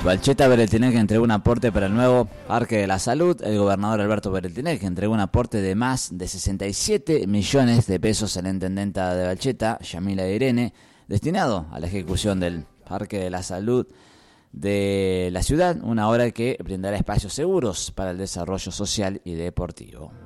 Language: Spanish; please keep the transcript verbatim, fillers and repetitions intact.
Valcheta Beretinec entregó un aporte para el nuevo Parque de la Salud. El gobernador Alberto Beretinec entregó un aporte de más de sesenta y siete millones de pesos a la intendenta de Valcheta, Yamila Irene, destinado a la ejecución del Parque de la Salud de la ciudad, una obra que brindará espacios seguros para el desarrollo social y deportivo.